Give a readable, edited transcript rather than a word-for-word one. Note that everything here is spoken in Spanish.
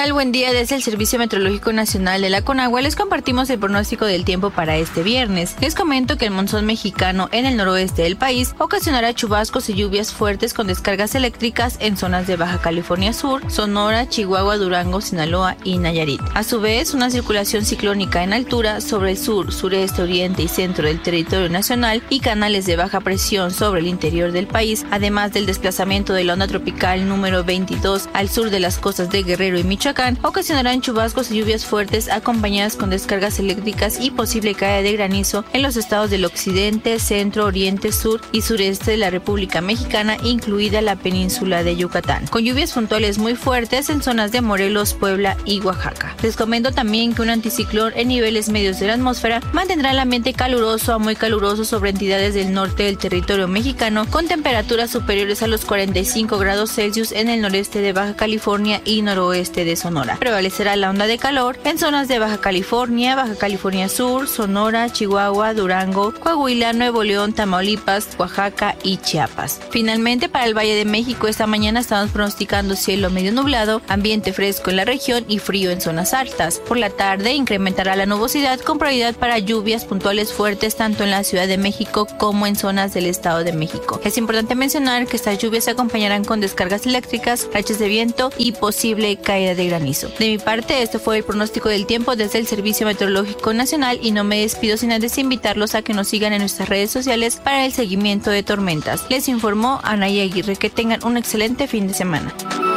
tal? Buen día. Desde el Servicio Meteorológico Nacional de la Conagua les compartimos el pronóstico del tiempo para este viernes. Les comento que el monzón mexicano en el noroeste del país ocasionará chubascos y lluvias fuertes con descargas eléctricas en zonas de Baja California Sur, Sonora, Chihuahua, Durango, Sinaloa y Nayarit. A su vez, una circulación ciclónica en altura sobre el sur, sureste, oriente y centro del territorio nacional y canales de baja presión sobre el interior del país, además del desplazamiento de la onda tropical número 22 al sur de las costas de Guerrero y Michoacán, ocasionarán chubascos y lluvias fuertes acompañadas con descargas eléctricas y posible caída de granizo en los estados del occidente, centro, oriente, sur y sureste de la República Mexicana, incluida la península de Yucatán, con lluvias puntuales muy fuertes en zonas de Morelos, Puebla y Oaxaca. Les comento también que un anticiclón en niveles medios de la atmósfera mantendrá el ambiente caluroso a muy caluroso sobre entidades del norte del territorio mexicano, con temperaturas superiores a los 45 grados Celsius en el noreste de Baja California y noroeste de Sonora. Prevalecerá la onda de calor en zonas de Baja California Sur, Sonora, Chihuahua, Durango, Coahuila, Nuevo León, Tamaulipas, Oaxaca y Chiapas. Finalmente, para el Valle de México, esta mañana estamos pronosticando cielo medio nublado, ambiente fresco en la región y frío en zonas altas. Por la tarde incrementará la nubosidad con probabilidad para lluvias puntuales fuertes tanto en la Ciudad de México como en zonas del Estado de México. Es importante mencionar que estas lluvias se acompañarán con descargas eléctricas, rachas de viento y posible caída de granizo. De mi parte, esto fue el pronóstico del tiempo desde el Servicio Meteorológico Nacional y no me despido sin antes invitarlos a que nos sigan en nuestras redes sociales para el seguimiento de tormentas. Les informó Anaya Aguirre. Que tengan un excelente fin de semana.